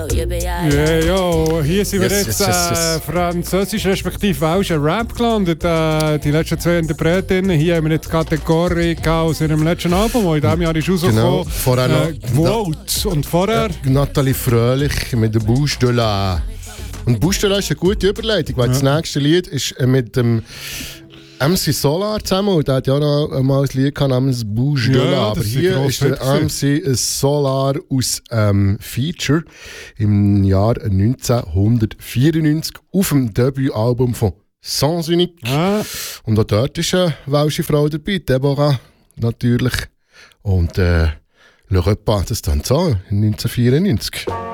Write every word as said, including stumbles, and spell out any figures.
Ja, ja, hier sind wir Yes, jetzt yes, yes, yes. äh, französisch respektive welschen Rap gelandet. Äh, die letzten zwei Interpretinnen. Hier haben wir jetzt Kategorie aus ihrem letzten Album, das in diesem Jahr ist rausgekommen. Genau, vorher noch- äh, Vote. Und vorher... Nathalie Fröhlich mit der Bouche de la. Und Bouche de la ist eine gute Überleitung, weil Ja. das nächste Lied ist äh, mit dem M C Solar zusammen. Und der hat ja noch mal ein Lied gehabt namens Bouche de Ja, la. das Aber ist ein hier grosser ist der Hit M C Solar aus ähm, Feature im Jahr neunzehnhundertvierundneunzig auf dem Debütalbum von Sans Unique. Ah. Und auch dort ist eine welsche Frau dabei, Deborah natürlich. Und äh, Le Repas, das dann so, neunzehnhundertvierundneunzig.